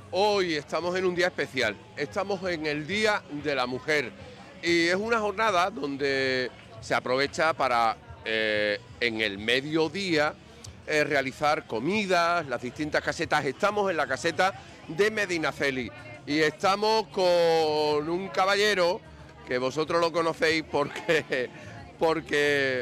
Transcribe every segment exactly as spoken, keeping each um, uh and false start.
Hoy estamos en un día especial, estamos en el Día de la Mujer y es una jornada donde se aprovecha para eh, en el mediodía eh, realizar comidas, las distintas casetas. Estamos en la caseta de Medinaceli y estamos con un caballero que vosotros lo conocéis porque, porque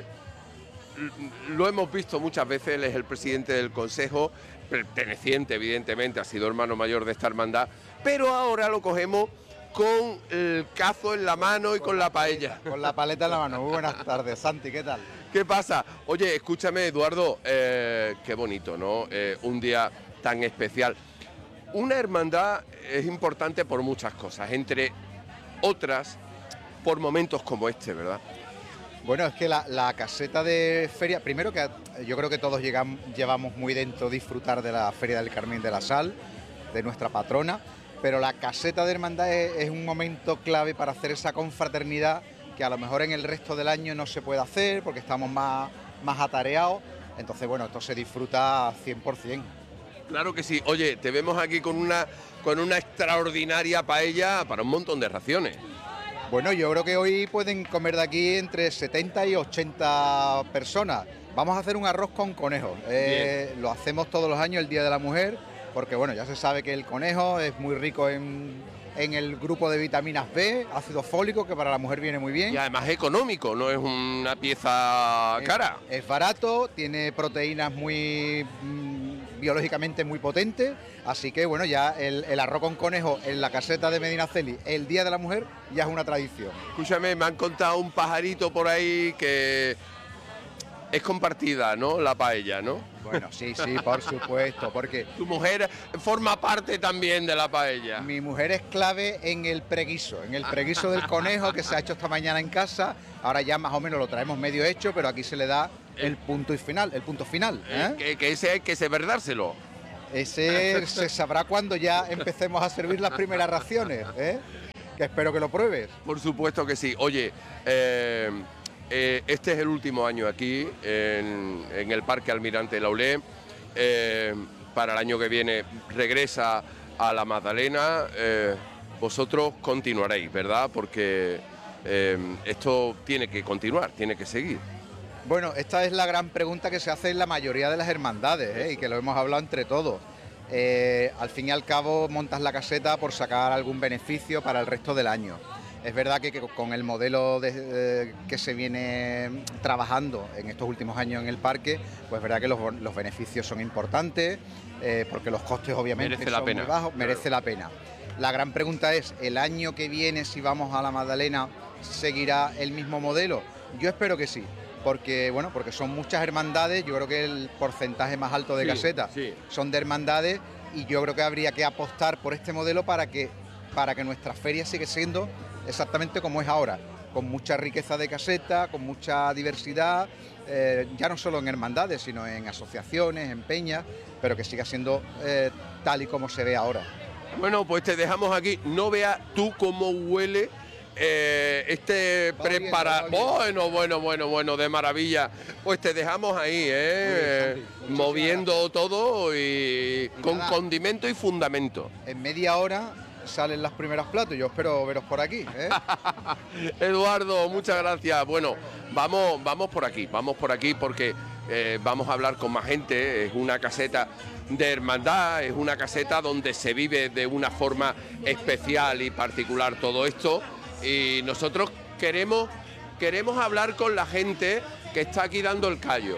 lo hemos visto muchas veces. Él es el presidente del consejo, perteneciente evidentemente, ha sido hermano mayor de esta hermandad, pero ahora lo cogemos con el cazo en la mano y con, con la paella. Con la paleta en la mano. Muy buenas tardes, Santi, ¿qué tal? ¿Qué pasa? Oye, escúchame, Eduardo, eh, qué bonito, ¿no? Eh, un día tan especial. Una hermandad es importante por muchas cosas, entre otras, por momentos como este, ¿verdad? Bueno, es que la, la caseta de feria, primero que yo creo que todos llegamos, llevamos muy dentro disfrutar de la Feria del Carmen de la Sal, de nuestra patrona, pero la caseta de hermandad es, es un momento clave para hacer esa confraternidad que a lo mejor en el resto del año no se puede hacer porque estamos más, más atareados. Entonces, bueno, esto se disfruta cien por cien. Claro que sí. Oye, te vemos aquí con una, con una extraordinaria paella para un montón de raciones. Bueno, yo creo que hoy pueden comer de aquí entre setenta y ochenta personas. Vamos a hacer un arroz con conejo. Eh, lo hacemos todos los años el Día de la Mujer, porque bueno, ya se sabe que el conejo es muy rico en, en el grupo de vitaminas B, ácido fólico, que para la mujer viene muy bien. Y además económico, no es una pieza cara. Es, es barato, tiene proteínas muy mmm, biológicamente muy potentes, así que bueno, ya el, el arroz con conejo en la caseta de Medinaceli el Día de la Mujer ya es una tradición. Escúchame, me han contado un pajarito por ahí que es compartida, ¿no? La paella, ¿no? Bueno, sí, sí, por supuesto, porque... Tu mujer forma parte también de la paella. Mi mujer es clave en el preguiso, en el preguiso del conejo que se ha hecho esta mañana en casa. Ahora ya más o menos lo traemos medio hecho, pero aquí se le da el punto y final, el punto final. ¿eh? Que, que ese hay que saber dárselo. Ese se sabrá cuando ya empecemos a servir las primeras raciones, ¿eh? Que espero que lo pruebes. Por supuesto que sí. Oye, eh... Eh, este es el último año aquí en, en el Parque Almirante Laulé. Eh, para el año que viene regresa a la Magdalena. Eh, vosotros continuaréis, ¿verdad? Porque eh, esto tiene que continuar, tiene que seguir. Bueno, esta es la gran pregunta que se hace en la mayoría de las hermandades, ¿eh? Y que lo hemos hablado entre todos. Eh, al fin y al cabo montas la caseta por sacar algún beneficio para el resto del año. Es verdad que, que con el modelo de, eh, que se viene trabajando en estos últimos años en el parque, pues es verdad que los, los beneficios son importantes, eh, porque los costes obviamente merece son la pena. muy bajos, merece la pena. La gran pregunta es, ¿el año que viene, si vamos a la Magdalena, seguirá el mismo modelo? Yo espero que sí, porque bueno, porque son muchas hermandades. Yo creo que el porcentaje más alto de sí, casetas sí. son de hermandades, y yo creo que habría que apostar por este modelo para que, para que nuestra feria siga siendo exactamente como es ahora, con mucha riqueza de caseta, con mucha diversidad, eh, ya no solo en hermandades, sino en asociaciones, en peñas, pero que siga siendo eh, tal y como se ve ahora. Bueno, pues te dejamos aquí. No veas tú cómo huele eh, este preparado. Bueno, bueno, bueno, bueno, de maravilla. Pues te dejamos ahí, ¿eh? Bien, moviendo todo y, y con nada, condimento y fundamento. En media hora salen las primeras platos, yo espero veros por aquí, ¿eh? Eduardo, muchas gracias. Bueno, vamos, vamos por aquí, vamos por aquí porque eh, vamos a hablar con más gente. Es una caseta de hermandad, es una caseta donde se vive de una forma especial y particular todo esto, y nosotros queremos, queremos hablar con la gente que está aquí dando el callo,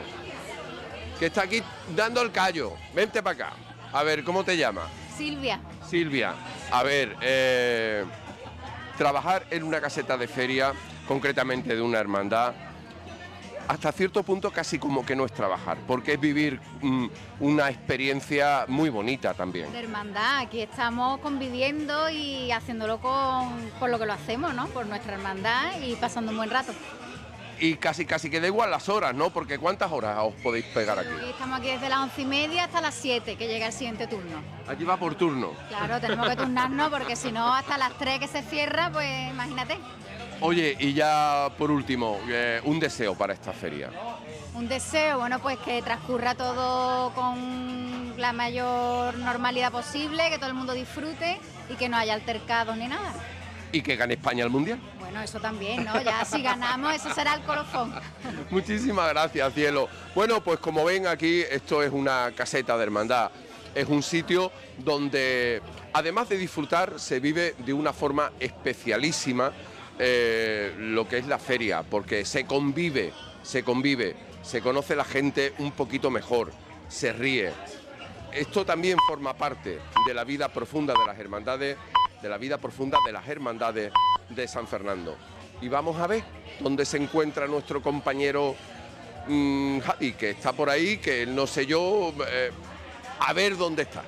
que está aquí dando el callo. Vente para acá. A ver, ¿cómo te llamas? Silvia. Silvia, a ver, eh, trabajar en una caseta de feria, concretamente de una hermandad, hasta cierto punto casi como que no es trabajar, porque es vivir mm, una experiencia muy bonita también. De hermandad, aquí estamos conviviendo y haciéndolo con, por lo que lo hacemos, ¿no? Por nuestra hermandad y pasando un buen rato. Y casi casi que da igual las horas, ¿no? Porque ¿cuántas horas os podéis pegar aquí? Y estamos aquí desde las once y media hasta las siete, que llega el siguiente turno. Aquí va por turno. Claro, tenemos que turnarnos porque si no hasta las tres que se cierra, pues imagínate. Oye, y ya por último, eh, un deseo para esta feria. Un deseo, bueno, pues que transcurra todo con, la mayor normalidad posible, que todo el mundo disfrute y que no haya altercados ni nada. Y que gane España el Mundial. Bueno, eso también, ¿no? Ya si ganamos, eso será el colofón. Muchísimas gracias, cielo. Bueno, pues como ven aquí, esto es una caseta de hermandad. Es un sitio donde, además de disfrutar, se vive de una forma especialísima eh, lo que es la feria, porque se convive, se convive, se conoce la gente un poquito mejor, se ríe. Esto también forma parte de la vida profunda de las hermandades, de la vida profunda de las hermandades de San Fernando. Y vamos a ver dónde se encuentra nuestro compañero mmm, Javi, que está por ahí, que no sé yo, eh, a ver dónde está.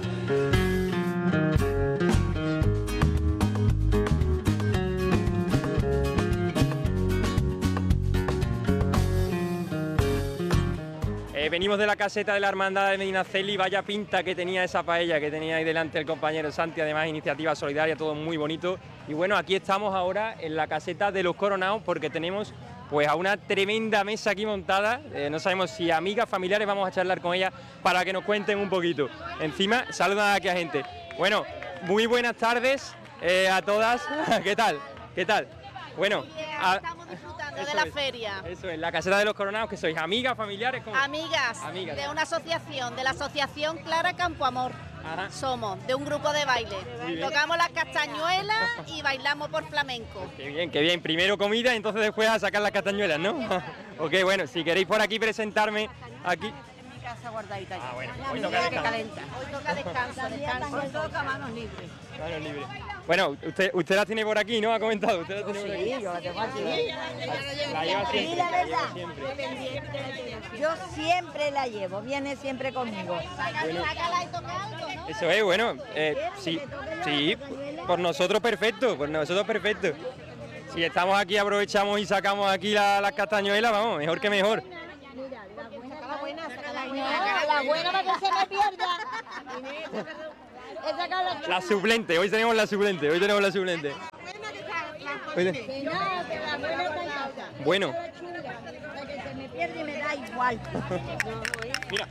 Eh, venimos de la caseta de la hermandad de Medinaceli, vaya pinta que tenía esa paella que tenía ahí delante el compañero Santi, además iniciativa solidaria, todo muy bonito. Y bueno, aquí estamos ahora en la caseta de los Coronados porque tenemos pues a una tremenda mesa aquí montada, eh, no sabemos si amigas, familiares, vamos a charlar con ellas para que nos cuenten un poquito. Encima, saludan aquí a gente. Bueno, muy buenas tardes eh, a todas, ¿qué tal? ¿Qué tal? Bueno, a, estamos disfrutando de la es, feria. Eso es, la caseta de los Coronados, que sois amigas, familiares. ¿Cómo? Amigas, Amigas, de una asociación, de la asociación Clara Campoamor. Ajá. Somos de un grupo de baile. Tocamos las castañuelas y bailamos por flamenco. Qué bien, qué bien. Primero comida y entonces después a sacar las castañuelas, ¿no? Ok, bueno, si queréis por aquí presentarme aquí. Casa guardadita. Ah, bueno, hoy toca descanso. Hoy toca descanso, descanso. Hoy toca manos libres. Manos libres. Bueno, usted, usted la tiene por aquí, ¿no? Ha comentado, usted la tiene por aquí. Sí, yo la tengo aquí. La lleva siempre. Sí, la la lleva verdad. siempre. Yo siempre la llevo, viene siempre conmigo. Sácala y toca algo, ¿no? Eso es, bueno, eh, sí, sí, por nosotros perfecto, por nosotros perfecto. Si estamos aquí, aprovechamos y sacamos aquí la- las castañuelas, vamos, mejor que mejor. La buena, saca la No, la buena para que se me pierda. He sacado la La suplente, hoy tenemos la suplente, hoy tenemos la suplente. Hoy te- Que no, que la buena está acá. Bueno, La que se me pierde y me da igual. mira.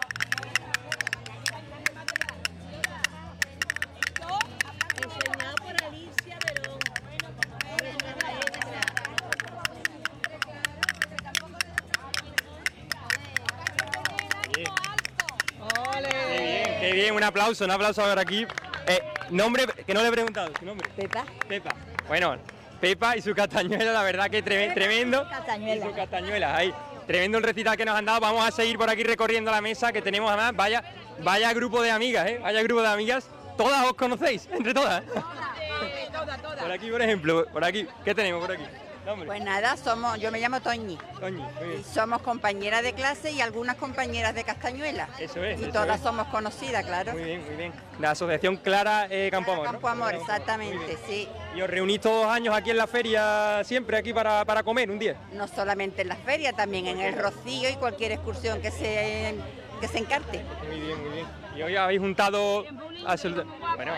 Enseñado por Alicia Verón. Qué bien, qué bien, un aplauso, un aplauso ahora aquí. Eh, nombre, que no le he preguntado, su nombre. Pepa. Pepa. Bueno, Pepa y su castañuela, la verdad que tre- tremendo. Castañuela. Y su castañuela, ahí. Tremendo el recital que nos han dado. Vamos a seguir por aquí recorriendo la mesa que tenemos además. Vaya, vaya grupo de amigas, ¿eh? Vaya grupo de amigas. Todas os conocéis, entre todas. Por aquí, por ejemplo, por aquí. ¿Qué tenemos por aquí? Nombre. Pues nada, somos, yo me llamo Toñi Toñi, muy y bien. somos compañeras de clase y algunas compañeras de Castañuela. Eso es, Y eso todas es. somos conocidas, claro. Muy bien, muy bien. La asociación Clara eh, Campo Amor, ¿no? Campo Amor, Muy exactamente, bien. sí. Y os reunís todos los años aquí en la feria, siempre aquí para, para comer un día. No solamente en las ferias, también en el Rocío y cualquier excursión que se, que se encarte. Muy bien, muy bien. Y hoy habéis juntado... absoluta- Bueno,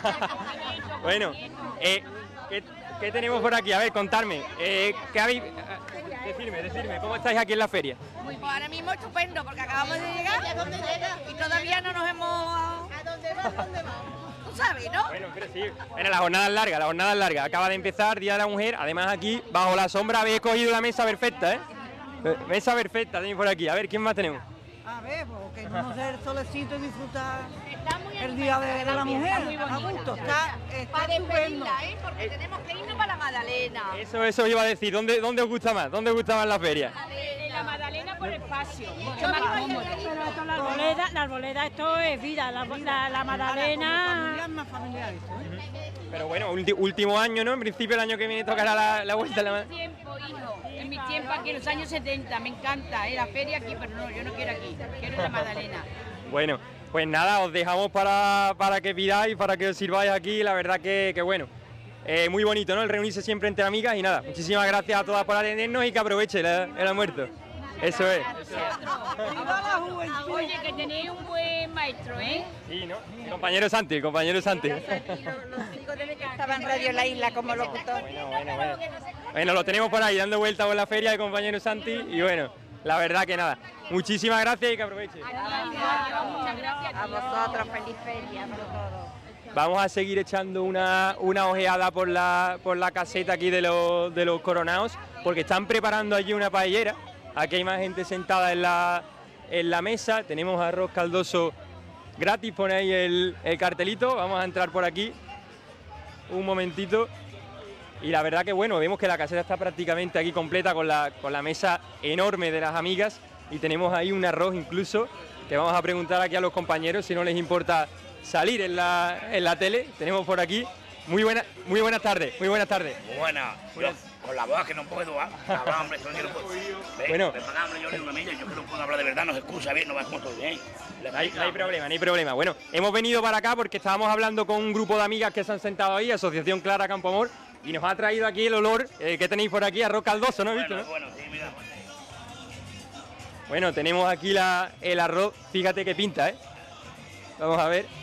bueno eh, ¿qué, qué tenemos por aquí? A ver, contarme. Eh, ¿qué habéis...? eh, Decirme, decirme, ¿cómo estáis aquí en la feria? Pues ahora mismo estupendo, porque acabamos de llegar. ¿A dónde llega? Y todavía no nos hemos... ¿A dónde va? ¿A dónde va? Tú sabes, ¿no? Bueno, pero sí. Bueno, la jornada es larga, la jornada es larga. Acaba de empezar, Día de la Mujer. Además aquí, bajo la sombra, habéis cogido la mesa perfecta, ¿eh? Eh, Mesa perfecta tenéis por aquí. A ver, ¿quién más tenemos? A ver, porque conocer el solecito y disfrutar el día de, de la mujer. A gusto, está, está Para estupendo. despedirla, ¿eh? Porque tenemos que irnos para la Magdalena. Eso, eso iba a decir. ¿Dónde, dónde os gusta más? ¿Dónde os gusta más la feria? La Magdalena por espacio, mucho más cómodo. Pero esto, la arboleda, la arboleda, esto es vida, la, la, la Magdalena... Familiar, más familiar esto, ¿eh? Pero bueno, ulti- último año, ¿no? En principio el año que viene tocará la, la vuelta. La... tiempo, hijo. En mi tiempo, aquí en los años setenta, me encanta, ¿eh? La feria aquí, pero no, yo no quiero aquí, quiero en la Magdalena. Bueno, pues nada, os dejamos para, para que pidáis, para que os sirváis aquí. La verdad que, que bueno, eh, muy bonito, ¿no? El reunirse siempre entre amigas y nada. Muchísimas gracias a todas por atendernos y que aproveche el, el almuerzo. Eso es. Oye, que tenéis un buen maestro, ¿eh? Sí, ¿no? El compañero Santi, el compañero Santi. Los chicos desde que estaba en Radio La Isla como locutor. Bueno, bueno, bueno. Bueno, lo tenemos por ahí dando vueltas por la feria el compañero Santi y bueno, La verdad que nada. Muchísimas gracias y que aproveche. Muchas gracias. A vosotros, feliz feria por todo. Vamos a seguir echando una, una ojeada por la, por la caseta aquí de los, de los coronados, porque están preparando allí una paellera. Aquí hay más gente sentada en la, en la mesa. Tenemos arroz caldoso gratis, pone ahí el, el cartelito. Vamos a entrar por aquí un momentito. Y la verdad que bueno, vemos que la caseta está prácticamente aquí completa con la, con la mesa enorme de las amigas. Y tenemos ahí un arroz incluso, que vamos a preguntar aquí a los compañeros si no les importa salir en la, en la tele. Tenemos por aquí. Muy buena, muy buenas tardes, muy buenas tardes. Muy buena. Yo, con la voz que no puedo hablar, hombre, yo no puedo. ¿Ve? Bueno. Me pagan, hombre, yo ni una milla, yo que no puedo hablar de verdad, no se excusa bien, no va como estoy bien. No hay, no hay problema, no hay problema. Bueno, hemos venido para acá porque estábamos hablando con un grupo de amigas que se han sentado ahí, Asociación Clara Campo Amor, y nos ha traído aquí el olor eh, que tenéis por aquí, arroz caldoso, ¿no? Bueno, ¿Visto, no? bueno, sí, mira. Bueno, tenemos aquí la, el arroz, fíjate qué pinta, ¿eh? Vamos a ver.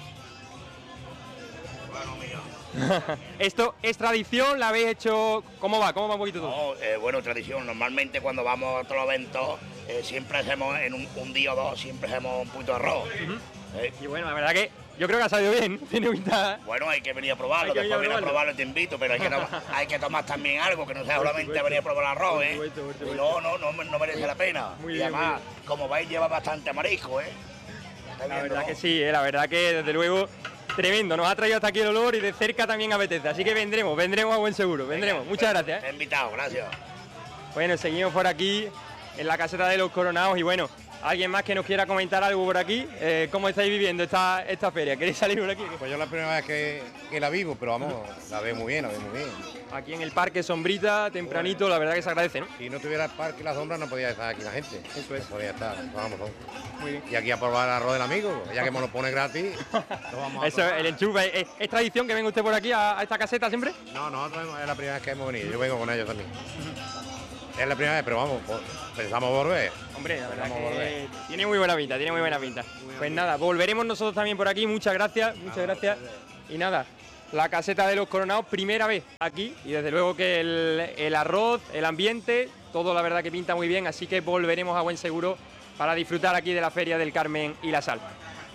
¿Esto es tradición? ¿La habéis hecho? ¿Cómo va? ¿Cómo va un poquito todo? No, eh, bueno, tradición. Normalmente cuando vamos a otros eventos, eh, siempre hacemos en un, un día o dos, siempre hacemos un poquito de arroz. Uh-huh. eh. Y bueno, la verdad que yo creo que ha salido bien. Tiene pinta. Bueno, hay que venir a probarlo, Hay que después venir a venir a probarlo y te invito, pero hay que, tomar, hay que tomar también algo, que no sea solamente venir a probar el arroz, ¿eh? Por supuesto, por supuesto. No, no, no, no merece la pena. Muy y bien, además, muy como veis, lleva bastante marisco, ¿eh? ¿Estáis La viendo, verdad no? que sí, eh, la verdad que desde luego tremendo. Nos ha traído hasta aquí el olor y de cerca también apetece. Así que vendremos, vendremos a buen seguro, vendremos. Venga, Muchas pues, gracias. Te he invitado, gracias. Bueno, seguimos por aquí en la caseta de los coronados y bueno, alguien más que nos quiera comentar algo por aquí. Eh, ¿Cómo estáis viviendo esta, esta feria? ¿Queréis salir por aquí? Pues yo la primera vez que, que la vivo, pero vamos, la veo muy bien, la veo muy bien. Aquí en el parque Sombrita, tempranito, la verdad que se agradece, ¿no? Si no tuviera el parque y la sombra no podía estar aquí la gente. Eso es. No podía estar, vamos, vamos. Muy bien. Y aquí a probar el arroz del amigo, ya que me lo pone gratis, lo vamos a Eso, probar. el enchufe. ¿Es, es tradición que venga usted por aquí a, a esta caseta siempre? No, nosotros hemos- es la primera vez que hemos venido, yo vengo con ellos también. Es la primera vez, pero vamos, pues, pensamos volver. Hombre, la verdad Vamos a que volver. tiene muy buena pinta, tiene muy buena pinta. Pues nada, volveremos nosotros también por aquí, muchas gracias, muchas gracias. Y nada, la caseta de los coronados, primera vez aquí, y desde luego que el, el arroz, el ambiente, todo la verdad que pinta muy bien, así que volveremos a buen seguro para disfrutar aquí de la Feria del Carmen y la Sal.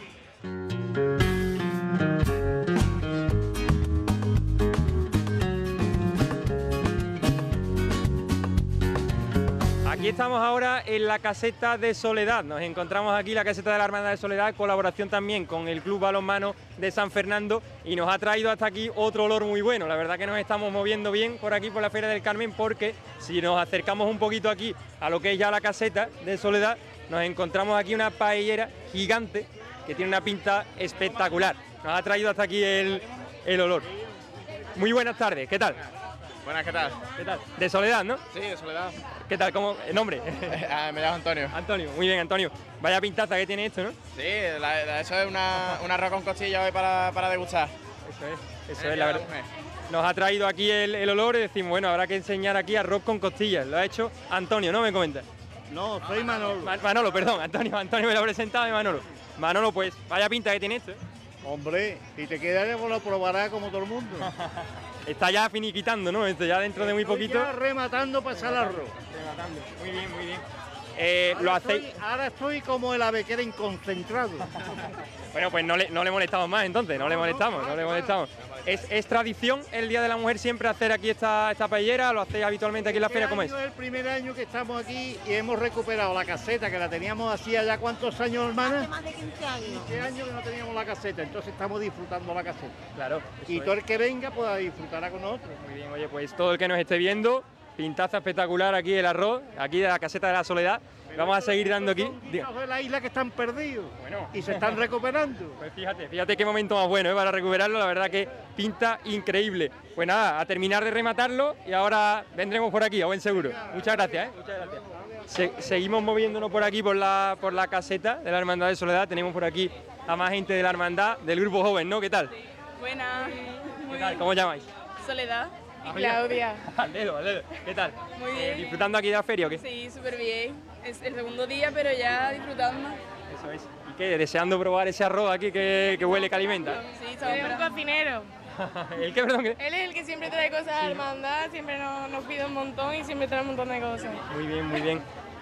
Aquí estamos ahora en la caseta de Soledad. Nos encontramos aquí la caseta de la Hermandad de Soledad, colaboración también con el Club Balonmano de San Fernando, y nos ha traído hasta aquí otro olor muy bueno. La verdad que nos estamos moviendo bien por aquí por la Feria del Carmen, porque si nos acercamos un poquito aquí a lo que es ya la caseta de Soledad, nos encontramos aquí una paellera gigante que tiene una pinta espectacular. Nos ha traído hasta aquí el, el olor. Muy buenas tardes, ¿qué tal? Buenas, ¿qué tal? ¿Qué tal? De Soledad, ¿no? Sí, de Soledad. ¿Qué tal? ¿Cómo? ¿El nombre? Ah, me llamo Antonio. Antonio, muy bien, Antonio. Vaya pintaza que tiene esto, ¿no? Sí, la- la- eso es una, un arroz con costilla hoy para, para degustar. Eso es, eso es la verdad. Nos ha traído aquí el, el olor y decimos, bueno, habrá que enseñar aquí arroz con costillas. Lo ha hecho Antonio, ¿no? Me comenta. No, soy Manolo. Ma- Manolo, perdón, Antonio, Antonio me lo ha presentado y Manolo. Manolo, pues, vaya pinta que tiene esto, ¿eh? Hombre, si te queda pues lo probarás como todo el mundo. Está ya finiquitando, ¿no? Esto ya dentro de muy Estoy poquito. ya rematando para echar el arroz. Rematando. Muy bien, muy bien. Eh, lo Ahora hacéis. estoy- ahora estoy como el avequera inconcentrado. Bueno, pues no le, no le molestamos más entonces, no le molestamos, no le molestamos. ¿Es, es tradición el Día de la Mujer siempre hacer aquí esta, esta paellera? ¿Lo hacéis habitualmente aquí en la Este feria? ¿Cómo es? año es el primer año que estamos aquí y hemos recuperado la caseta, que la teníamos hacía ya cuántos años, hermana. Hace más de quince años. quince años que no teníamos la caseta, entonces estamos disfrutando la caseta. Claro. Y eso todo es. el que venga pues disfrutará con nosotros. Muy bien, oye, pues todo el que nos esté viendo, pintaza espectacular aquí el arroz, aquí de la caseta de la Soledad. Vamos a seguir dando aquí. Diga. Los de la isla que están perdidos Bueno. y se están recuperando. Pues fíjate, fíjate qué momento más bueno, ¿eh? Para recuperarlo, la verdad que pinta increíble. Pues nada, a terminar de rematarlo y ahora vendremos por aquí, a buen seguro. Muchas gracias, ¿eh? Muchas gracias. Se- seguimos moviéndonos por aquí, por la, por la caseta de la Hermandad de Soledad. Tenemos por aquí a más gente de la Hermandad, del Grupo Joven, ¿no? ¿Qué tal? Buenas. ¿Qué tal? ¿Cómo llamáis? Soledad y Ah, mira. Claudia. Al dedo, al dedo. ¿Qué tal? Muy Eh, bien. ¿Disfrutando aquí de la feria o qué? Sí, súper bien. Es el segundo día, pero ya disfrutando. Eso es. ¿Y qué? ¿Deseando probar ese arroz aquí que, que huele que alimenta? Sí, estamos un cocinero. ¿El qué, perdón? ¿Qué? Él es el que siempre trae cosas a la hermandad, siempre nos, nos pide un montón y siempre trae un montón de cosas. Muy bien, muy bien.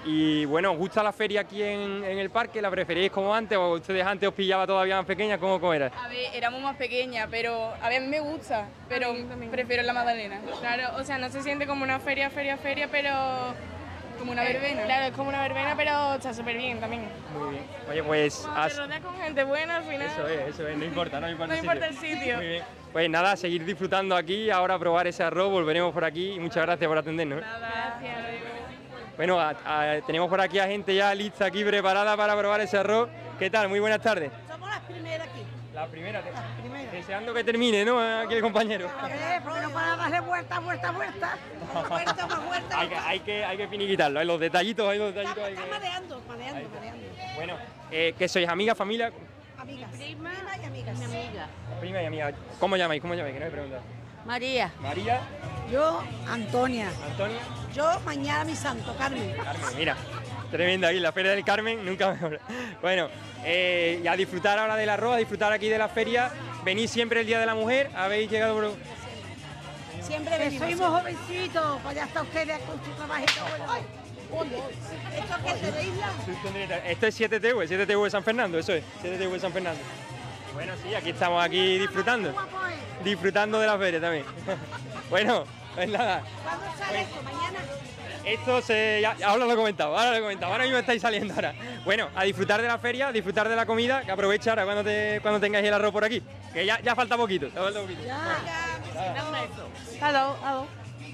Y bueno, ¿os gusta la feria aquí en, en el parque? ¿La preferís como antes o ustedes antes os pillaba todavía más pequeña? ¿Cómo, cómo era? A ver, éramos más pequeñas, pero a, ver, a mí me gusta, pero prefiero la Magdalena. Claro, o sea, no se siente como una feria, feria, feria, pero... Como una verbena. Eh, claro, es como una verbena, pero está súper bien también. Muy bien. Oye, pues... Como has... Te rodeas con gente buena al final. Eso es, eso es, no importa, no importa, no el, importa sitio. el sitio. Muy bien. Pues nada, seguir disfrutando aquí, ahora probar ese arroz, volveremos por aquí y muchas gracias por atendernos. Nada, gracias. Bueno, a, a, tenemos por aquí a gente ya lista aquí, preparada para probar ese arroz. ¿Qué tal? Muy buenas tardes. Somos las primeras aquí. La primera, Las primeras. Deseando que termine, ¿no? Aquí el compañero. Eh, porque no para darle vuelta, vuelta, vuelta. Vuelta, más vuelta. hay, que, hay, que, hay que finiquitarlo, hay los detallitos, hay los detallitos. Está, está mareando, mareando, mareando. Bueno, eh, ¿qué sois? ¿Amigas, familia? Amigas. Prima y amigas. Mi amiga. Prima y amiga. ¿Cómo llamáis? ¿Cómo llamáis? Que no me he preguntado. María. María. Yo, Antonia. Antonia. Yo, mañana mi santo, Carmen. Carmen, mira. Tremenda aquí, la Feria del Carmen, nunca mejor. Bueno, eh, y a disfrutar ahora del arroz, a disfrutar aquí de la feria. Venís siempre el Día de la Mujer, habéis llegado por... Siempre venimos. Que sois jovencitos, pues ya está ustedes con su trabajito. Ay, ¿esto qué es de isla? Esto es siete T V, siete T V de San Fernando, eso es, siete T V de San Fernando. Bueno, sí, aquí estamos aquí disfrutando, disfrutando de la feria también. Bueno, pues nada. ¿Cuándo sale esto? ¿Mañana? Esto se... Ya, ahora lo he comentado, ahora lo he comentado, ahora mismo estáis saliendo ahora. Bueno, a disfrutar de la feria, a disfrutar de la comida, que aprovecha ahora cuando, te, cuando tengáis el arroz por aquí, que ya, ya falta poquito, ya falta poquito. Ya, ya, dame eso. Hello, hello.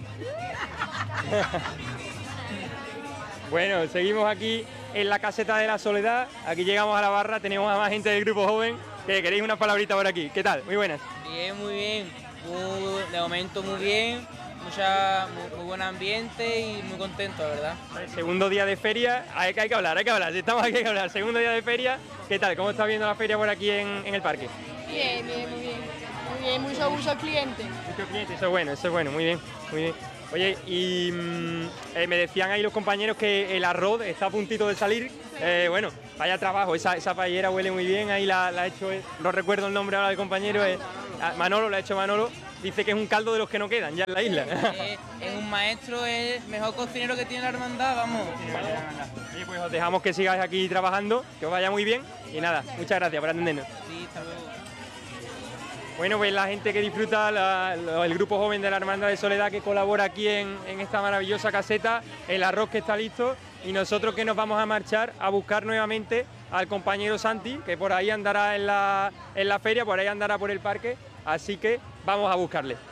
Bueno, seguimos aquí en la caseta de la Soledad, aquí llegamos a la barra, tenemos a más gente del grupo joven, que queréis una palabrita por aquí. ¿Qué tal? Muy buenas. Bien, muy bien, muy, de momento muy bien. Mucha, muy, muy buen ambiente y muy contento, la verdad. El segundo día de feria, hay que, hay que hablar, hay que hablar, si estamos aquí hay que hablar. Segundo día de feria, ¿qué tal? ¿Cómo estás viendo la feria por aquí en, en el parque? Bien, bien, muy bien. Muy bien, muchos muchos clientes. Muchos clientes, eso es bueno, eso es bueno, muy bien, muy bien. Oye, y mmm, eh, me decían ahí los compañeros que el arroz está a puntito de salir. Eh, bueno, vaya trabajo, esa, esa paellera huele muy bien, ahí la, la ha hecho, eh, no recuerdo el nombre ahora del compañero, eh, Manolo, la ha hecho Manolo. Dice que es un caldo de los que no quedan ya en la isla. Es, es un maestro, es el mejor cocinero que tiene la hermandad, vamos. Sí, pues os dejamos que sigáis aquí trabajando, que os vaya muy bien y nada, muchas gracias por atendernos. Sí, hasta luego. Bueno, pues la gente que disfruta, la, la, el grupo joven de la Hermandad de Soledad que colabora aquí en, en esta maravillosa caseta, el arroz que está listo y nosotros que nos vamos a marchar a buscar nuevamente al compañero Santi, que por ahí andará en la, en la feria, por ahí andará por el parque, así que vamos a buscarle.